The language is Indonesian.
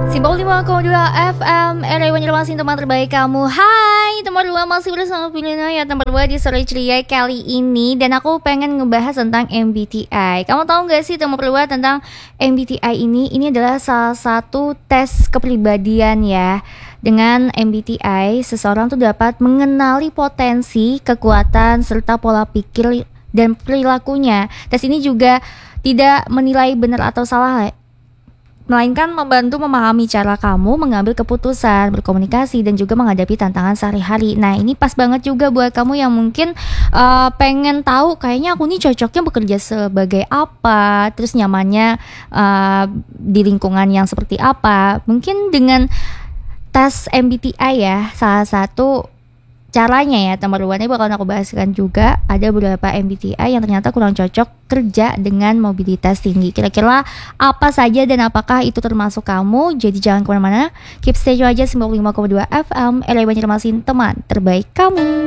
95,2 FM RI Banjarmasin, teman terbaik kamu. Hai teman dua, masih bersama Pilina ya teman dua di sore ceria kali ini. Dan aku pengen ngebahas tentang MBTI. Kamu tahu gak sih teman dua tentang MBTI ini? Ini adalah salah satu tes kepribadian ya. Dengan MBTI, seseorang tuh dapat mengenali potensi, kekuatan, serta pola pikir dan perilakunya. Tes ini juga tidak menilai benar atau salah, melainkan membantu memahami cara kamu mengambil keputusan, berkomunikasi, dan juga menghadapi tantangan sehari-hari. Nah, ini pas banget juga buat kamu yang mungkin pengen tahu kayaknya aku nih cocoknya bekerja sebagai apa, terus nyamannya di lingkungan yang seperti apa. Mungkin dengan tes MBTI ya, salah satu caranya ya teman-teman, ini bakalan aku bahaskan juga. Ada beberapa MBTI yang ternyata kurang cocok kerja dengan mobilitas tinggi. Kira-kira apa saja dan apakah itu termasuk kamu? Jadi jangan kemana-mana, keep stay aja 95,2 FM LA Banjarmasin, teman terbaik kamu.